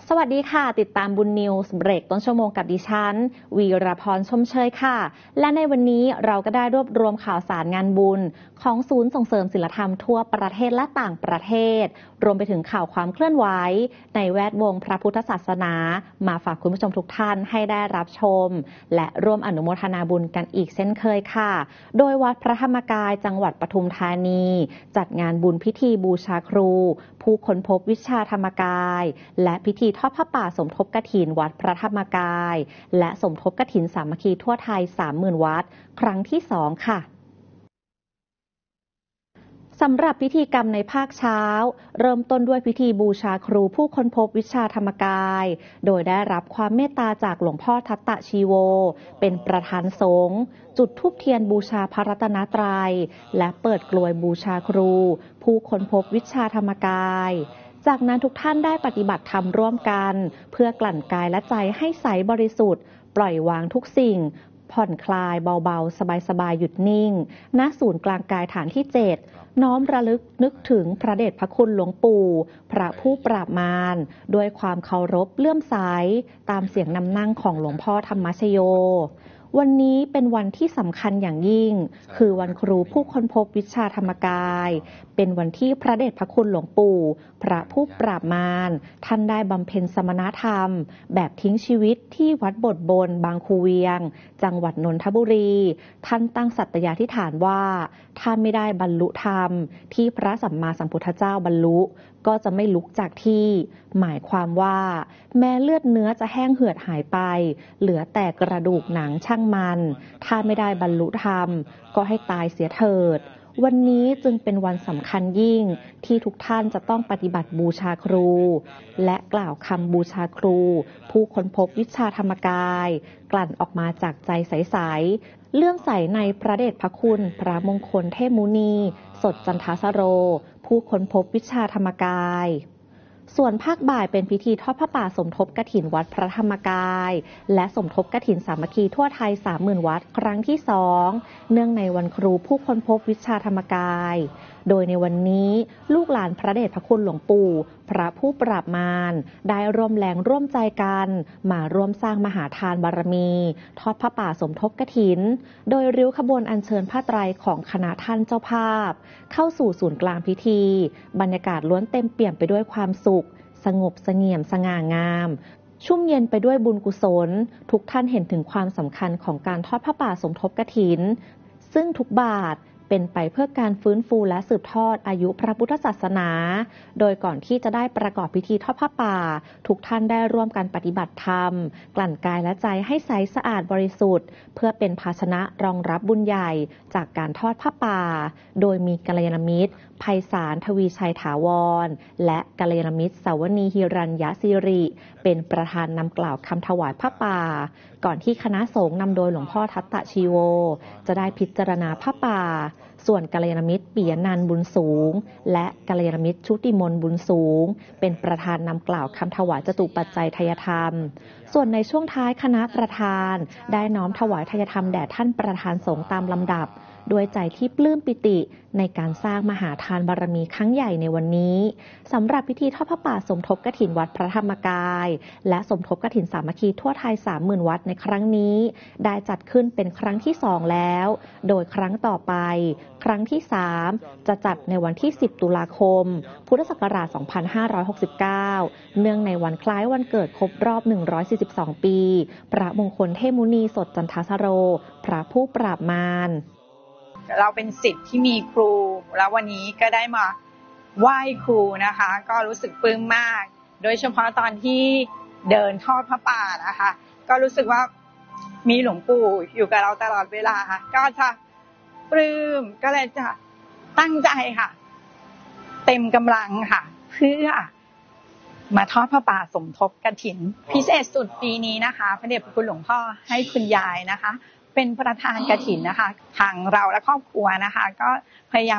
สวัสดีค่ะติดตามบุญนิวส์เบรกต้นชั่วโมงกับดิฉันวีรพรชมเชยค่ะและในวันนี้เราก็ได้รวบรวมข่าวสารงานบุญของศูนย์ส่งเสริมศิลธรรมทั่วประเทศและต่างประเทศรวมไปถึงข่าวความเคลื่อนไหวในแวดวงพระพุทธศาสนามาฝากคุณผู้ชมทุกท่านให้ได้รับชมและร่วมอนุโมทนาบุญกันอีกเช่นเคยค่ะโดยวัดพระธรรมกายจังหวัดปทุมธานีจัดงานบุญพิธีบูชาครูผู้ค้นพบวิชาธรรมกายและพิธีทอดผ้าป่าสมทบกฐินวัดพระธรรมกายและสมทบกฐินสามัคคีทั่วไทย 30,000 วัดครั้งที่ 2 ค่ะสำหรับพิธีกรรมในภาคเช้าเริ่มต้นด้วยพิธีบูชาครูผู้ค้นพบวิชาธรรมกายโดยได้รับความเมตตาจากหลวงพ่อทัตตชีโวเป็นประธานสงฆ์จุดธูปเทียนบูชาพระรัตนตรัยและเปิดกลวยบูชาครูผู้ค้นพบวิชาธรรมกายจากนั้นทุกท่านได้ปฏิบัติธรรมร่วมกันเพื่อกลั่นกายและใจให้ใสบริสุทธิ์ปล่อยวางทุกสิ่งผ่อนคลายเบาๆสบายๆหยุดนิ่งณศูนย์กลางกายฐานที่ 7น้อมระลึกนึกถึงพระเดชพระคุณหลวงปู่พระผู้ปราบมารด้วยความเคารพเลื่อมใสตามเสียงนำนั่งของหลวงพ่อธรรมชโยวันนี้เป็นวันที่สำคัญอย่างยิ่งคือวันครูผู้ค้นพบวิชาธรรมกายเป็นวันที่พระเดชพระคุณหลวงปู่พระผู้ปราบมารท่านได้บำเพ็ญสมณธรรมแบบทิ้งชีวิตที่วัดบทบนบางคูเวียงจังหวัดนนทบุรีท่านตั้งสัตยาธิษฐานว่าถ้าไม่ได้บรรลุธรรมที่พระสัมมาสัมพุทธเจ้าบรรลุก็จะไม่ลุกจากที่หมายความว่าแม้เลือดเนื้อจะแห้งเหือดหายไปเหลือแต่กระดูกหนังช่างมันถ้าไม่ได้บรรลุธรรมก็ให้ตายเสียเถิดวันนี้จึงเป็นวันสำคัญยิ่งที่ทุกท่านจะต้องปฏิบัติบูชาครูและกล่าวคำบูชาครูผู้ค้นพบวิชาธรรมกายกลั่นออกมาจากใจใสๆเลื่อมใสในพระเดชพระคุณพระมงคลเทพมุนีสดจันทสโรผู้ค้นพบวิชาธรรมกายส่วนภาคบ่ายเป็นพิธีทอดผ้าป่าสมทบกฐินวัดพระธรรมกายและสมทบกฐินสามัคคีทั่วไทย 30,000 วัดครั้งที่ 2เนื่องในวันครูผู้ค้นพบวิชาธรรมกายโดยในวันนี้ลูกหลานพระเดชพระคุณหลวงปู่พระผู้ปราบมารได้ร่วมแรงร่วมใจกันมาร่วมสร้างมหาทานบารมีทอดผ้าป่าสมทบกฐินโดยริ้วขบวนอัญเชิญผ้าไตรของคณะท่านเจ้าภาพเข้าสู่ศูนย์กลางพิธีบรรยากาศล้วนเต็มเปี่ยมไปด้วยความสุขสงบเสงี่ยมสง่างามชุ่มเย็นไปด้วยบุญกุศลทุกท่านเห็นถึงความสำคัญของการทอดผ้าป่าสมทบกฐินซึ่งทุกบาทเป็นไปเพื่อการฟื้นฟูและสืบทอดอายุพระพุทธศาสนาโดยก่อนที่จะได้ประกอบพิธีทอดผ้าป่าทุกท่านได้ร่วมกันปฏิบัติธรรมกลั่นกายและใจให้ใสสะอาดบริสุทธิ์เพื่อเป็นภาชนะรองรับบุญใหญ่จากการทอดผ้าป่าโดยมีกัลยาณมิตรไพศาลทวีชัยถาวรและกัลยาณมิตรสาวนีหิรัญญสิริเป็นประธานนำกล่าวคำถวายผ้าป่าก่อนที่คณะสงฆ์นำโดยหลวงพ่อทัตตชีโวจะได้พิจารณาผ้าป่าส่วนกัลยาณมิตรปิยนันท์บุญสูงและกัลยาณมิตรชุติมนต์บุญสูงเป็นประธานนำกล่าวคำถวายจตุปัจจัยทายธรรมส่วนในช่วงท้ายคณะประธานได้น้อมถวายทายธรรมแด่ท่านประธานสงฆ์ตามลำดับด้วยใจที่ปลื้มปิติในการสร้างมหาทานบารมีครั้งใหญ่ในวันนี้สำหรับพิธีทอดผ้าป่าสมทบกฐินวัดพระธรรมกายและสมทบกฐินสามัคคีทั่วไทย 30,000 วัดในครั้งนี้ได้จัดขึ้นเป็นครั้งที่ 2 แล้วโดยครั้งต่อไปครั้งที่ 3 จะจัดในวันที่ 10 ตุลาคมพุทธศักราช 2569 เนื่องในวันคล้ายวันเกิดครบรอบ 142 ปีพระมงคลเทพมุนีสดจันทสโรพระผู้ปราบมารเราเป็นศิษย์ที่มีครูแล้ววันนี้ก็ได้มาไหว้ครูนะคะก็รู้สึกปลื้มมากโดยเฉพาะตอนที่เดินทอดผ้าป่านะคะก็รู้สึกว่ามีหลวงปู่อยู่กับเราตลอดเวลาค่ะก็จะปลื้มก็เลยจะตั้งใจค่ะเต็มกำลังค่ะเพื่อมาทอดผ้าป่าสมทบกฐินพิเศษสุดปีนี้นะคะพระเดชพระคุณหลวงพ่อให้คุณยายนะคะเป็นประธานกฐินนะคะทางเราและครอบครัวนะคะก็พยายาม